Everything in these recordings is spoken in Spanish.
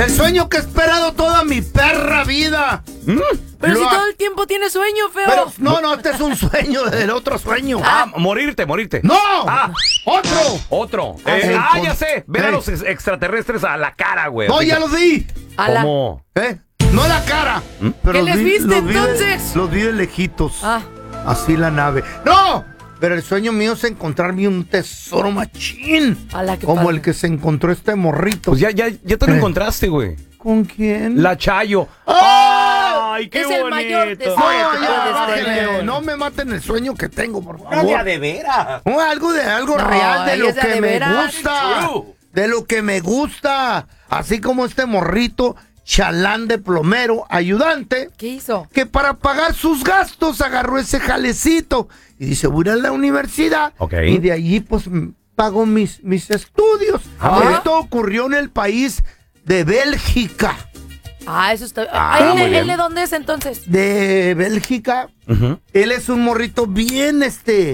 El sueño que he esperado toda mi perra vida. Pero si todo el tiempo tienes sueño, feo. Pero, no, este es un sueño del otro sueño. Morirte. ¡No! Otro. Ya sé. Ver a los extraterrestres a la cara, güey. No, ya los vi. ¿Cómo? No a la cara. Pero ¿Qué les viste entonces? Los vi de lejitos. Así la nave. ¡No! Pero el sueño mío es encontrarme un tesoro machín. Como el que se encontró este morrito. Pues ya te lo encontraste, güey. ¿Con quién? La Chayo. ¡Ay, qué bonito! Es el mayor tesoro. No me maten el sueño que tengo, por favor. No, de veras. Algo real de lo que me gusta. De lo que me gusta. Así como este morrito, chalán de plomero, ayudante. ¿Qué hizo? Que para pagar sus gastos agarró ese jalecito. Y dice, voy a ir a la universidad. Y de allí, pues, pago mis estudios. Esto ocurrió en el país de Bélgica. Eso está... ¿Él de dónde es entonces? De Bélgica. Él es un morrito bien,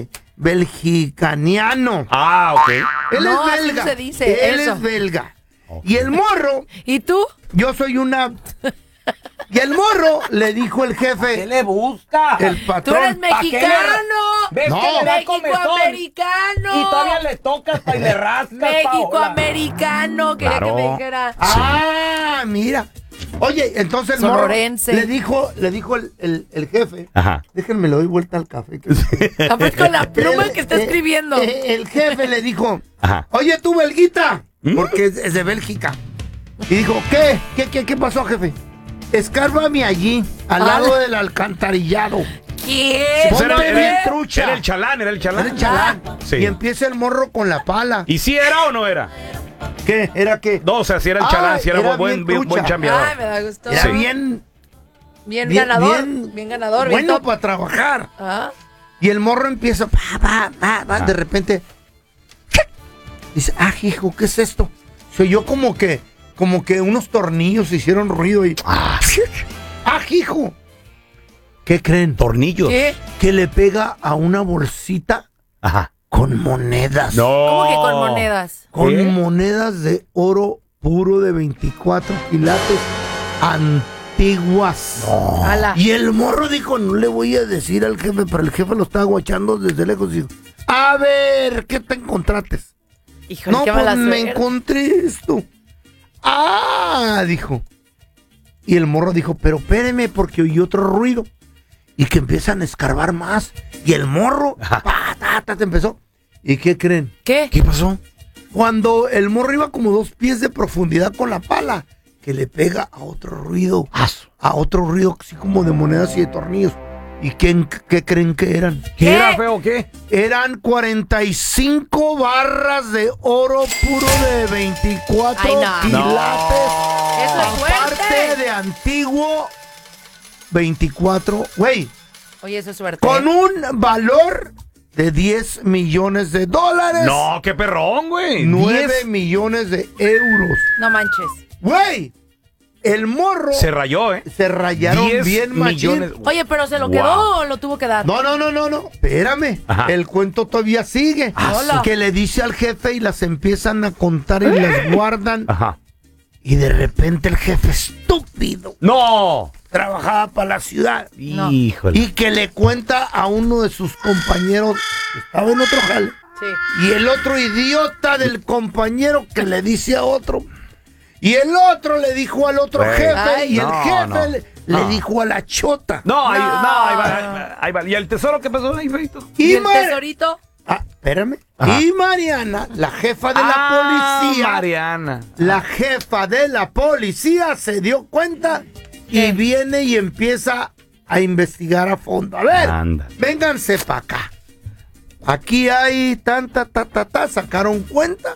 belgicaniano. Ok. Él es belga. Así se dice. Él es belga. Y el morro... ¿Y tú? Yo soy una... Y el morro le dijo el jefe... ¿Qué le busca? El patrón... ¡Tú eres mexicano! ¿Ves No. que le da comezón? ¡Mexicoamericano! Y todavía le tocas y le rascas, ¡Mexicoamericano! Quería que me dijera. Mira. Oye, entonces el morro le dijo el jefe... Déjenme le doy vuelta al café. Pues con la pluma que está escribiendo. El jefe le dijo... Oye, tú, belguita... Porque es de Bélgica. Y dijo, ¿qué pasó, jefe? Escárbame allí, al lado del alcantarillado. ¿Qué? Era el chalán. Sí. Y empieza el morro con la pala. ¿Y si era o no era? ¿Qué? ¿Era qué? No, o sea, si era el chalán, si era buen chambeador. Me da gusto. Era bien ganador. Bien ganador. Bueno para trabajar. Y el morro empieza, de repente... Dice, hijo, ¿qué es esto? Soy yo como que unos tornillos hicieron ruido y... hijo. ¿Qué creen? ¿Tornillos? ¿Qué? Que le pega a una bolsita con monedas. No. ¿Cómo que con monedas? Con monedas de oro puro de 24 quilates antiguas. Y el morro dijo, no le voy a decir al jefe, pero el jefe lo estaba guachando desde lejos y dijo, a ver, ¿qué te encontraste? Híjole, no, qué pues mala me suerte. encontré esto. Dijo. Y el morro dijo, pero espéreme porque oí otro ruido. Y que empiezan a escarbar más. Y el morro, te empezó. ¿Y qué creen? ¿Qué? ¿Qué pasó? Cuando el morro iba como 2 pies de profundidad con la pala, que le pega a otro ruido. A otro ruido así como de monedas y de tornillos. ¿Y qué creen que eran? ¿Qué era, feo? ¿Qué? Eran 45 barras de oro puro de 24 quilates. Eso es Aparte suerte. de antiguo 24. Güey. Oye, eso es suerte. Con un valor de $10 millones. No, qué perrón, güey. 9 millones de euros. No manches. Güey. El morro. Se rayó, Se rayaron 10 bien millones. machín. Oye, pero ¿se lo quedó o lo tuvo que dar? No. Espérame. El cuento todavía sigue. Que le dice al jefe y las empiezan a contar y las guardan. Y de repente el jefe estúpido. ¡No! Trabajaba para la ciudad. No. Híjole. Y que le cuenta a uno de sus compañeros que estaba en otro jale. Sí. Y el otro idiota del compañero que le dice a otro. Y el otro le dijo al otro jefe. Y el jefe le dijo a la chota. Ahí va. ¿Y el tesoro qué pasó ahí, feito? ¿Y el tesorito? Espérame. Y Mariana, la jefa de la policía. Mariana. La jefa de la policía se dio cuenta y viene y empieza a investigar a fondo. A ver, vénganse para acá. Aquí hay sacaron cuenta.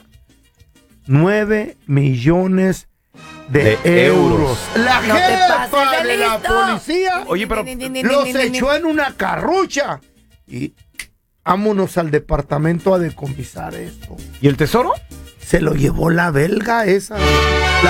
9 millones de euros. La jefa de la policía. Oye, pero los echó en una carrucha. Y vámonos al departamento a decomisar esto. ¿Y el tesoro? Se lo llevó la belga esa. La